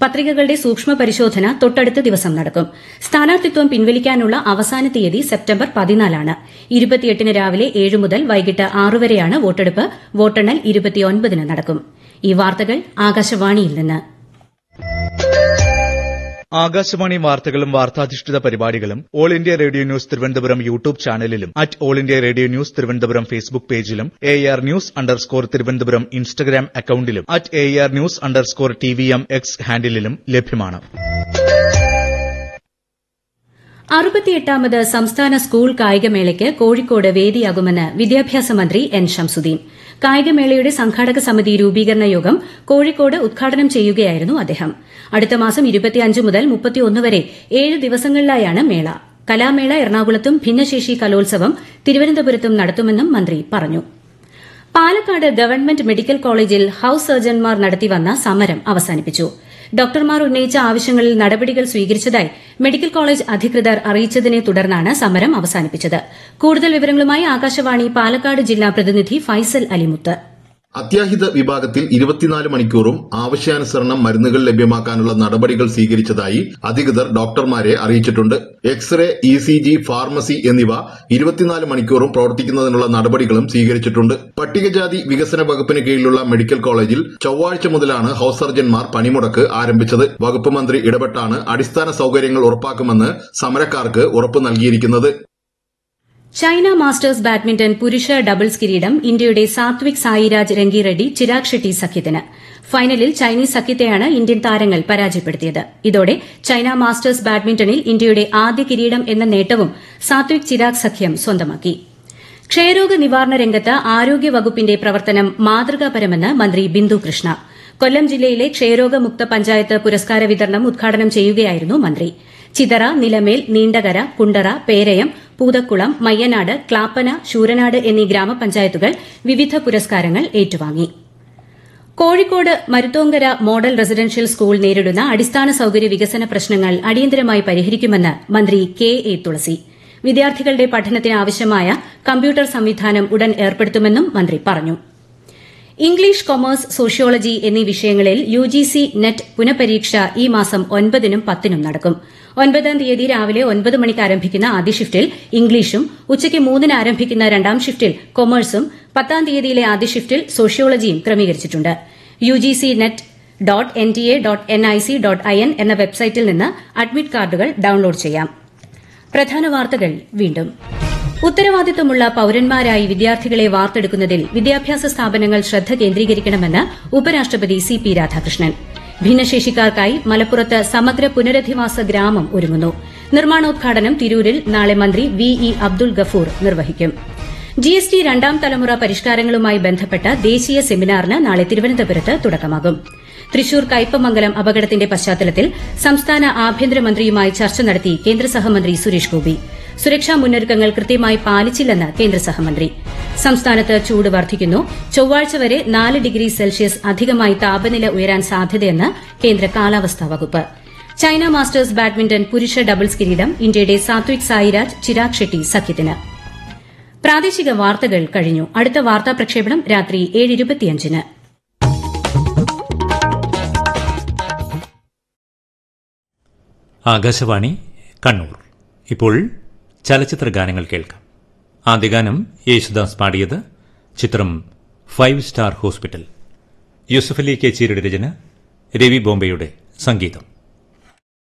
പത്രികകളുടെ സൂക്ഷ്മ പരിശോധന തൊട്ടടുത്ത ദിവസം നടക്കും. സ്ഥാനാർത്ഥിത്വം പിൻവലിക്കാനുള്ള അവസാന തീയതി സെപ്റ്റംബർ 14 28 രാവിലെ 7 മുതൽ വൈകിട്ട് 6 വരെയാണ് വോട്ടെടുപ്പ്. വോട്ടെണ്ണൽ 29 നടക്കും. ഈ വാർത്തകൾ ആകാശവാണിയിൽ നിന്ന്. ആകാശവാണി വാർത്തകളും വാർത്താധിഷ്ഠിത പരിപാടികളും all India radio news Thiruvananthapuram YouTube ചാനലിലും all India radio news Thiruvananthapuram Facebook പേജിലും AR News _ ഇൻസ്റ്റഗ്രാം അക്കൌണ്ടിലും AR News _ TVM X ഹാൻഡിലും ലഭ്യമാണ്. 68ാമത് സംസ്ഥാന സ്കൂൾ കായികമേളയ്ക്ക് കോഴിക്കോട് വേദിയാകുമെന്ന് വിദ്യാഭ്യാസ മന്ത്രി N. ഷംസുദ്ദീൻ. കായികമേളയുടെ സംഘാടക സമിതി രൂപീകരണ യോഗം കോഴിക്കോട് ഉദ്ഘാടനം ചെയ്യുകയായിരുന്നു അദ്ദേഹം. അടുത്ത മാസം 25 മുതൽ 31 വരെ 7 ദിവസങ്ങളിലായാണ് മേള. കലാമേള എറണാകുളത്തും ഭിന്നശേഷി കലോത്സവം തിരുവനന്തപുരത്തും നടത്തുമെന്നും മന്ത്രി പറഞ്ഞു. പാലക്കാട് ഗവൺമെന്റ് മെഡിക്കൽ കോളേജിൽ ഹൌസ് സർജൻമാർ നടത്തിവന്ന സമരം അവസാനിപ്പിച്ചു. ഡോക്ടർമാർ ഉന്നയിച്ച ആവശ്യങ്ങളിൽ നടപടികൾ സ്വീകരിച്ചതായി മെഡിക്കൽ കോളേജ് അധികൃതർ അറിയിച്ചതിനെ തുടർന്നാണ് സമരം അവസാനിപ്പിച്ചത്. കൂടുതൽ വിവരങ്ങളുമായി ആകാശവാണി പാലക്കാട് ജില്ലാ പ്രതിനിധി ഫൈസൽ അലിമുത്ത്. അത്യാഹിത വിഭാഗത്തിൽ 24 മണിക്കൂറും ആവശ്യാനുസരണം മരുന്നുകൾ ലഭ്യമാക്കാനുള്ള നടപടികൾ സ്വീകരിച്ചതായി അധികൃതർ ഡോക്ടർമാരെ അറിയിച്ചിട്ടുണ്ട്. എക്സ്റേ, ECG, ഫാർമസി എന്നിവ 24 മണിക്കൂറും പ്രവർത്തിക്കുന്നതിനുള്ള നടപടികളും സ്വീകരിച്ചിട്ടുണ്ട്. പട്ടികജാതി വികസന വകുപ്പിന് കീഴിലുള്ള മെഡിക്കൽ കോളേജിൽ ചൊവ്വാഴ്ച മുതലാണ് ഹൌസ് സർജൻമാർ പണിമുടക്ക് ആരംഭിച്ചത്. വകുപ്പ് മന്ത്രി ഇടപെട്ടാണ് അടിസ്ഥാന സൌകര്യങ്ങൾ ഉറപ്പാക്കുമെന്ന് സമരക്കാർക്ക് ഉറപ്പ് നൽകിയിരിക്കുന്നത്. ചൈന മാസ്റ്റേഴ്സ് ബാഡ്മിന്റൺ പുരുഷ ഡബിൾസ് കിരീടം ഇന്ത്യയുടെ സാത്വിക് സായിരാജ് രംഗിറെഡ്ഡി ചിരാഗ് ഷെട്ടി സഖ്യത്തിന്. ഫൈനലിൽ ചൈനീസ് സഖ്യത്തെയാണ് ഇന്ത്യൻ താരങ്ങൾ പരാജയപ്പെടുത്തിയത്. ഇതോടെ ചൈന മാസ്റ്റേഴ്സ് ബാഡ്മിന്റണിൽ ഇന്ത്യയുടെ ആദ്യ കിരീടം എന്ന നേട്ടവും സാത്വിക് ചിരാഗ് സഖ്യം സ്വന്തമാക്കി. ക്ഷയരോഗ നിവാരണ രംഗത്ത് ആരോഗ്യവകുപ്പിന്റെ പ്രവർത്തനം മാതൃകാപരമെന്ന് മന്ത്രി ബിന്ദു കൃഷ്ണ. കൊല്ലം ജില്ലയിലെ ക്ഷയരോഗമുക്ത പഞ്ചായത്ത് പുരസ്കാര വിതരണം ഉദ്ഘാടനം ചെയ്യുകയായിരുന്നു മന്ത്രി. ചിതറ, നിലമേൽ, നീണ്ടകര, കുണ്ടറ, പേരയം, പൂതക്കുളം, മയ്യനാട്, ക്ലാപ്പന, ശൂരനാട് എന്നീ ഗ്രാമപഞ്ചായത്തുകൾ വിവിധ പുരസ്കാരങ്ങൾ ഏറ്റുവാങ്ങി. Kozhikode Maruthonkara model residential school നേരിടുന്ന അടിസ്ഥാന സൌകര്യ വികസന പ്രശ്നങ്ങൾ അടിയന്തരമായി പരിഹരിക്കുമെന്ന് മന്ത്രി KA തുളസി. വിദ്യാർത്ഥികളുടെ പഠനത്തിന് ആവശ്യമായ കമ്പ്യൂട്ടർ സംവിധാനം ഉടൻ ഏർപ്പെടുത്തുമെന്നും മന്ത്രി പറഞ്ഞു. ഇംഗ്ലീഷ്, കൊമേഴ്സ്, സോഷ്യോളജി എന്നീ വിഷയങ്ങളിൽ UGC നെറ്റ് പുനഃപരീക്ഷ ഈ മാസം 9-നും 10-നും നടക്കും. 9-ാം തീയതി രാവിലെ 9 മണിക്ക് ആരംഭിക്കുന്ന ആദ്യ ഷിഫ്റ്റിൽ ഇംഗ്ലീഷും ഉച്ചയ്ക്ക് 3-ന് ആരംഭിക്കുന്ന രണ്ടാം ഷിഫ്റ്റിൽ കൊമേഴ്സും 10-ാം തീയതിയിലെ ആദ്യ ഷിഫ്റ്റിൽ സോഷ്യോളജിയും ക്രമീകരിച്ചിട്ടുണ്ട്. UGCnet.nta.nic.in എന്ന വെബ്സൈറ്റിൽ നിന്ന് അഡ്മിറ്റ് കാർഡുകൾ ഡൌൺലോഡ് ചെയ്യാം. പ്രധാന വാർത്തകൾ വീണ്ടും. ഉത്തരവാദിത്തമുള്ള പൌരന്മാരായി വിദ്യാർത്ഥികളെ വാർത്തെടുക്കുന്നതിൽ വിദ്യാഭ്യാസ സ്ഥാപനങ്ങൾ ശ്രദ്ധ കേന്ദ്രീകരിക്കണമെന്ന് ഉപരാഷ്ട്രപതി CP രാധാകൃഷ്ണൻ. ഭിന്നശേഷിക്കാർക്കായി മലപ്പുറത്ത് സമഗ്ര പുനരധിവാസ ഗ്രാമം ഒരുങ്ങുന്നു. നിർമ്മാണോദ്ഘാടനം തിരൂരിൽ നാളെ മന്ത്രി VE അബ്ദുൾ ഗഫൂർ നിർവഹിക്കും. GST രണ്ടാം തലമുറ പരിഷ്കാരങ്ങളുമായി ബന്ധപ്പെട്ട ദേശീയ സെമിനാറിന് നാളെ തിരുവനന്തപുരത്ത് തുടക്കമാകും. തൃശൂർ കയ്പമംഗലം അപകടത്തിന്റെ പശ്ചാത്തലത്തിൽ സംസ്ഥാന ആഭ്യന്തരമന്ത്രിയുമായി ചർച്ച നടത്തി കേന്ദ്ര സഹമന്ത്രി സുരേഷ് ഗോപി. സുരക്ഷാ മുന്നൊരുക്കങ്ങൾ കൃത്യമായി പാലിച്ചില്ലെന്ന് കേന്ദ്ര സഹമന്ത്രി. സംസ്ഥാനത്ത് ചൂട് വർദ്ധിക്കുന്നു. ചൊവ്വാഴ്ച വരെ 4 ഡിഗ്രി സെൽഷ്യസ് അധികമായി താപനില ഉയരാൻ സാധ്യതയെന്ന് കേന്ദ്ര കാലാവസ്ഥാ വകുപ്പ്. ചൈന മാസ്റ്റേഴ്സ് ബാഡ്മിന്റൺ പുരുഷ ഡബിൾസ് കിരീടം ഇന്ത്യയുടെ സാത്വിക് സായിരാജ് ചിരാഗ് ഷെട്ടി സഖ്യത്തിന്. പ്രാദേശിക വാർത്തകൾ കഴിഞ്ഞു. അടുത്ത വാർത്താ പ്രക്ഷേപണം രാത്രി 7:25-ന്. ആകാശവാണി കണ്ണൂർ. ഇപ്പോൾ ചലച്ചിത്ര ഗാനങ്ങൾ കേൾക്കാം. ആദ്യ ഗാനം യേശുദാസ് പാടിയത്. ചിത്രം 5 സ്റ്റാർ ഹോസ്പിറ്റൽ. യൂസഫ് അലി കേച്ചേരിയുടെ രചന, രവി ബോംബെയുടെ സംഗീതം.